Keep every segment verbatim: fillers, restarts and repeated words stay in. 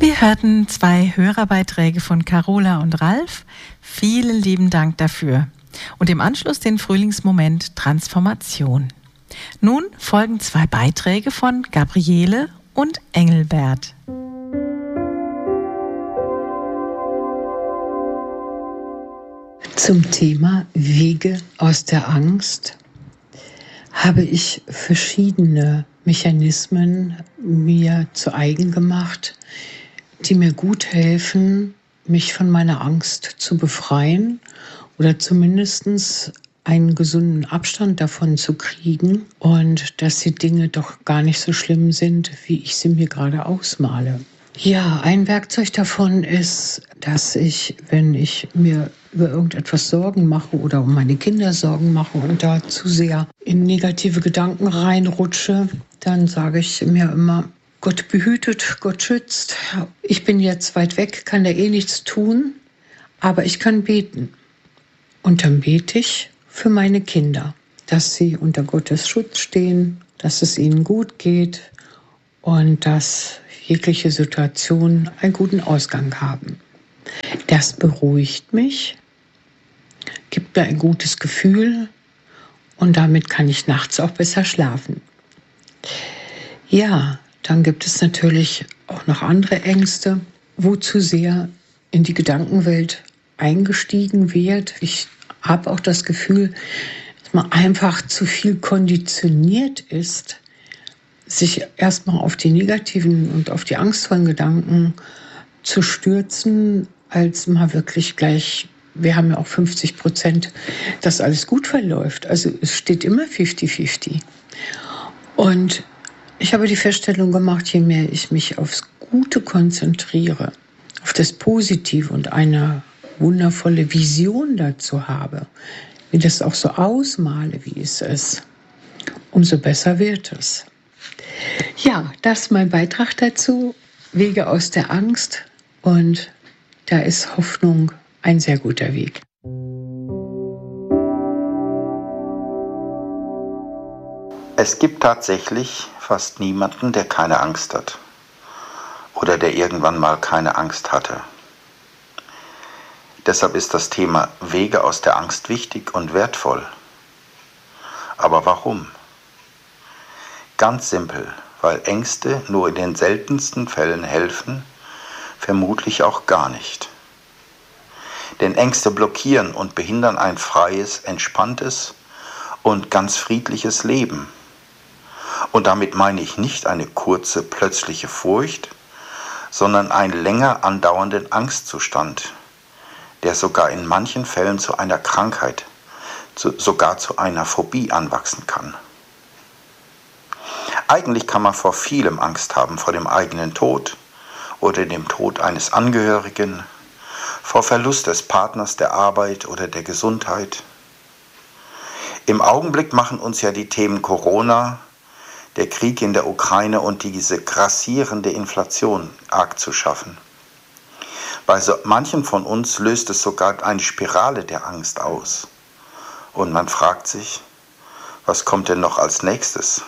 Wir hörten zwei Hörerbeiträge von Carola und Ralf. Vielen lieben Dank dafür. Und im Anschluss den Frühlingsmoment Transformation. Nun folgen zwei Beiträge von Gabriele und Engelbert. Zum Thema Wege aus der Angst habe ich verschiedene Mechanismen mir zu eigen gemacht, die mir gut helfen, mich von meiner Angst zu befreien oder zumindest einen gesunden Abstand davon zu kriegen und dass die Dinge doch gar nicht so schlimm sind, wie ich sie mir gerade ausmale. Ja, ein Werkzeug davon ist, dass ich, wenn ich mir über irgendetwas Sorgen mache oder um meine Kinder Sorgen mache und da zu sehr in negative Gedanken reinrutsche, dann sage ich mir immer, Gott behütet, Gott schützt. Ich bin jetzt weit weg, kann da eh nichts tun, aber ich kann beten. Und dann bete ich für meine Kinder, dass sie unter Gottes Schutz stehen, dass es ihnen gut geht und dass jegliche Situationen einen guten Ausgang haben. Das beruhigt mich, gibt mir ein gutes Gefühl und damit kann ich nachts auch besser schlafen. Ja, dann gibt es natürlich auch noch andere Ängste, wo zu sehr in die Gedankenwelt eingestiegen wird. Ich habe auch das Gefühl, dass man einfach zu viel konditioniert ist, sich erstmal auf die negativen und auf die angstvollen Gedanken zu stürzen, als mal wirklich gleich, wir haben ja auch fünfzig Prozent, dass alles gut verläuft. Also es steht immer fünfzig fünfzig. Und ich habe die Feststellung gemacht, je mehr ich mich aufs Gute konzentriere, auf das Positive und eine wundervolle Vision dazu habe, wie das auch so ausmale, wie es ist, umso besser wird es. Ja, das ist mein Beitrag dazu, Wege aus der Angst, und da ist Hoffnung ein sehr guter Weg. Es gibt tatsächlich fast niemanden, der keine Angst hat oder der irgendwann mal keine Angst hatte. Deshalb ist das Thema Wege aus der Angst wichtig und wertvoll. Aber warum? Ganz simpel, weil Ängste nur in den seltensten Fällen helfen, vermutlich auch gar nicht. Denn Ängste blockieren und behindern ein freies, entspanntes und ganz friedliches Leben. Und damit meine ich nicht eine kurze, plötzliche Furcht, sondern einen länger andauernden Angstzustand, der sogar in manchen Fällen zu einer Krankheit, zu, sogar zu einer Phobie anwachsen kann. Eigentlich kann man vor vielem Angst haben, vor dem eigenen Tod oder dem Tod eines Angehörigen, vor Verlust des Partners, der Arbeit oder der Gesundheit. Im Augenblick machen uns ja die Themen Corona, der Krieg in der Ukraine und diese grassierende Inflation arg zu schaffen. Bei so manchen von uns löst es sogar eine Spirale der Angst aus. Und man fragt sich, was kommt denn noch als nächstes?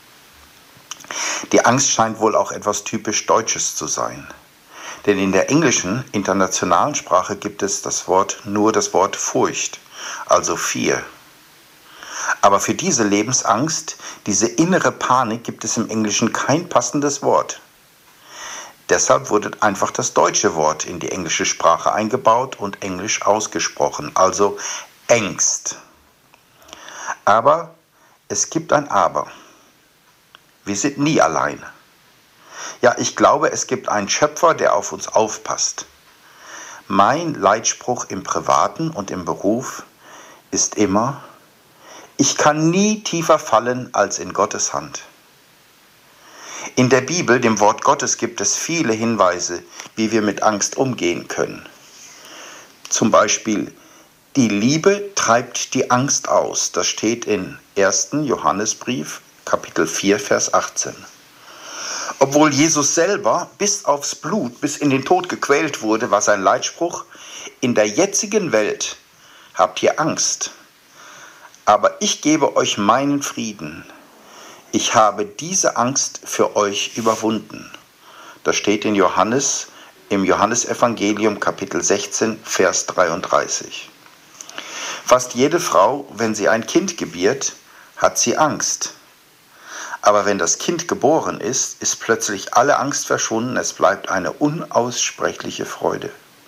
Die Angst scheint wohl auch etwas typisch Deutsches zu sein. Denn in der englischen, internationalen Sprache gibt es das Wort, nur das Wort Furcht, also Fear. Aber für diese Lebensangst, diese innere Panik, gibt es im Englischen kein passendes Wort. Deshalb wurde einfach das deutsche Wort in die englische Sprache eingebaut und englisch ausgesprochen, also Ängst. Aber es gibt ein Aber. Wir sind nie allein. Ja, ich glaube, es gibt einen Schöpfer, der auf uns aufpasst. Mein Leitspruch im Privaten und im Beruf ist immer: Ich kann nie tiefer fallen als in Gottes Hand. In der Bibel, dem Wort Gottes, gibt es viele Hinweise, wie wir mit Angst umgehen können. Zum Beispiel, die Liebe treibt die Angst aus. Das steht in ersten Johannesbrief, Kapitel vier, Vers achtzehn. Obwohl Jesus selber bis aufs Blut, bis in den Tod gequält wurde, war sein Leitspruch: In der jetzigen Welt habt ihr Angst. Aber ich gebe euch meinen Frieden. Ich habe diese Angst für euch überwunden. Das steht in Johannes, im Johannesevangelium Kapitel sechzehn, Vers dreiunddreißig. Fast jede Frau, wenn sie ein Kind gebiert, hat sie Angst. Aber wenn das Kind geboren ist, ist plötzlich alle Angst verschwunden, es bleibt eine unaussprechliche Freude.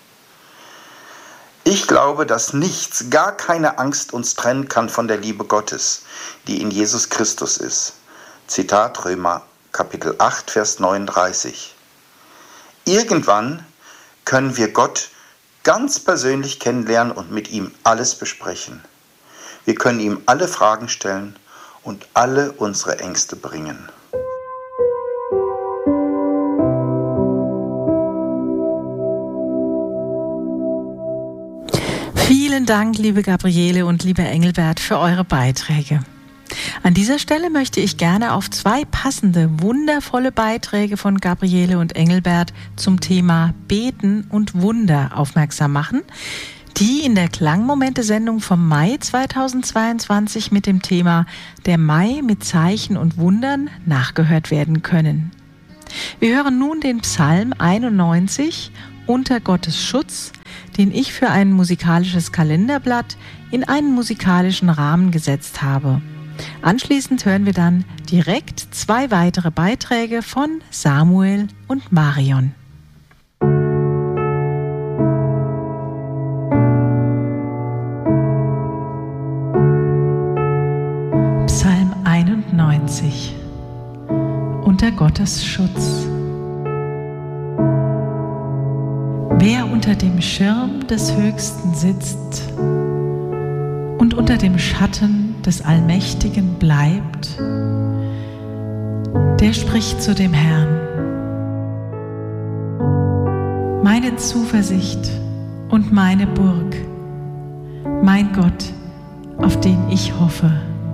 Ich glaube, dass nichts, gar keine Angst uns trennen kann von der Liebe Gottes, die in Jesus Christus ist. Zitat Römer Kapitel acht, Vers neununddreißig. Irgendwann können wir Gott ganz persönlich kennenlernen und mit ihm alles besprechen. Wir können ihm alle Fragen stellen und alle unsere Ängste bringen. Vielen Dank, liebe Gabriele und lieber Engelbert, für eure Beiträge. An dieser Stelle möchte ich gerne auf zwei passende, wundervolle Beiträge von Gabriele und Engelbert zum Thema Beten und Wunder aufmerksam machen, die in der Klangmomente-Sendung vom Mai zweitausendzweiundzwanzig mit dem Thema Der Mai mit Zeichen und Wundern nachgehört werden können. Wir hören nun den Psalm einundneunzig, Unter Gottes Schutz, den ich für ein musikalisches Kalenderblatt in einen musikalischen Rahmen gesetzt habe. Anschließend hören wir dann direkt zwei weitere Beiträge von Samuel und Marion. Psalm einundneunzig. Unter Gottes Schutz. Wer unter dem Schirm des Höchsten sitzt und unter dem Schatten des Allmächtigen bleibt, der spricht zu dem Herrn: Meine Zuversicht und meine Burg, mein Gott, auf den ich hoffe.